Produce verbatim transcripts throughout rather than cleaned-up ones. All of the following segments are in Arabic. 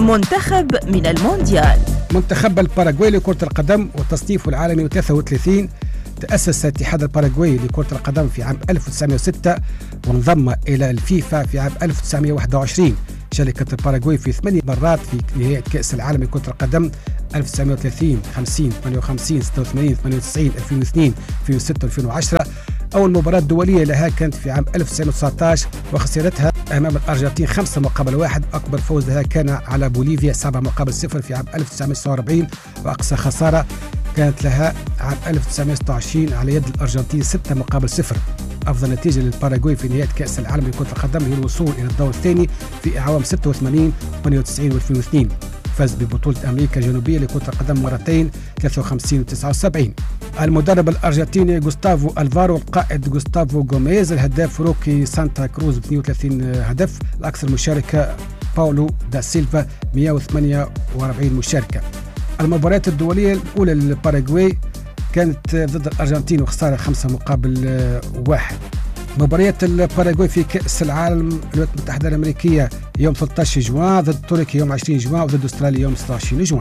منتخب من المونديال. منتخب الباراغواي لكرة القدم وتصنيفه العالمي ثلاثة وثلاثين. تأسس اتحاد الباراغواي لكرة القدم في عام ألف وتسعمائة وستة وانضم إلى الفيفا في عام ألف وتسعمائة وواحد وعشرين. شاركت الباراغواي في ثمانية مرات في نهائي كأس العالم لكرة القدم ألف وتسعمائة وثلاثين، خمسين، ثمانية وخمسين، ستة وثمانين، ثمانية وتسعين، ألفين واثنين، ألفين وستة، ألفين وعشرة. أول مباراة دولية لها كانت في عام ألف وتسعمائة وتسعة عشر وخسرتها أمام الأرجنتين خمسة مقابل واحد. أكبر فوز لها كان على بوليفيا سبعة مقابل صفر في عام ألف وتسعمائة وتسعة وأربعين، وأقصى خسارة كانت لها عام ألف وتسعمائة وستة وعشرين على يد الأرجنتين ستة مقابل صفر. أفضل نتيجة للباراغواي في نهائي كأس العالم لكرة القدم هي الوصول إلى الدور الثاني في أعوام ستة وثمانين، ثمانية وتسعين وألفين واثنين. فاز ببطولة أمريكا الجنوبية لكرة القدم مرتين ثلاثة وخمسين وتسعة وسبعين. المدرب الأرجنتيني غوستافو ألفارو، القائد غوستافو غوميز، الهداف روكي سانتا كروز ب اثنين وثلاثين هدف، الأكثر مشاركة باولو دا سيلفا مئة وثمانية وأربعين مشاركة. المباريات الدولية الأولى للباراغواي كانت ضد الأرجنتين وخسارة خمسة مقابل واحد. مباريات الباراغواي في كأس العالم الولايات المتحدة الأمريكية يوم ثلاثة عشر جوان، ضد تركيا يوم عشرين جوان، وضد أستراليا يوم ستة وعشرين جوان.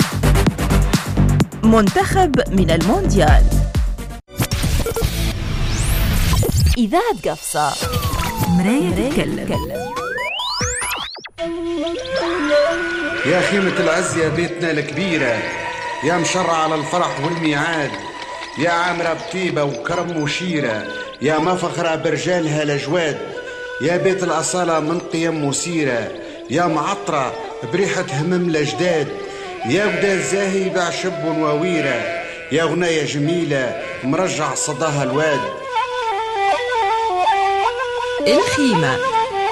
منتخب من المونديال. إذاعة قفصة، مراية تتكلم. يا خيمة العز يا بيتنا الكبيرة، يا مشرع على الفرح والميعاد، يا عامرة بطيبة وكرم وشيرة، يا مفخرة برجالها الأجواد، يا بيت الأصالة من قيم وسيرة، يا معطرة بريحة همم الأجداد، يا ودا الزاهي بعشب وويرة، يا غناية جميلة مرجع صداها الواد. الخيمة